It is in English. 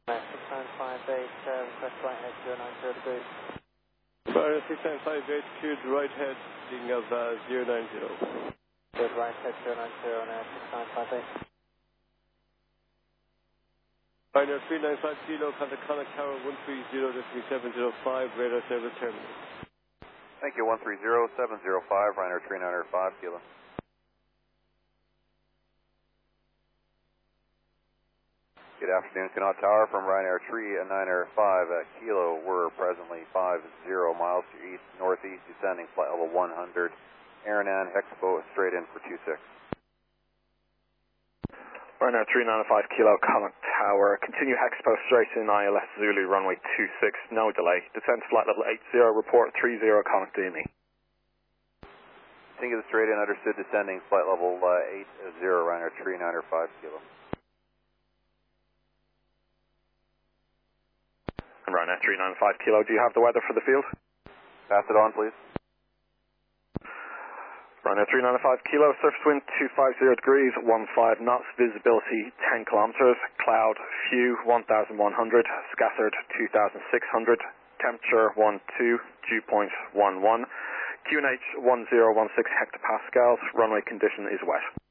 request right head 090 degrees. Ryanair 6958, cleared right head, leading of 090. Cleared right head 090 on air 6958. Ryanair 395 kilo, contact Connacht Tower 130.3705, radar service terminal. Thank you, 130705, Ryanair 395 kilo. Good afternoon, Connaught Tower from Ryanair 395 kilo. We're presently 50 miles to your east, northeast, descending flight level 100. Aranan, Hexpo, straight in for 26. Ryanair 395 kilo, Connaught Tower. Continue Hexpo straight in ILS Zulu, runway 26, no delay. Descend flight level 80, report 30, Connaught DME. Continue the straight in, understood, descending flight level 80, Ryanair 395 kilo. Ryanair 395 kilo, do you have the weather for the field? Pass it on, please. Ryanair 395 kilo, surface wind 250 degrees, 15 knots, visibility 10 kilometers, cloud few 1100, scattered 2600, temperature 12, dew point 11, QNH 1016 hectopascals, runway condition is wet.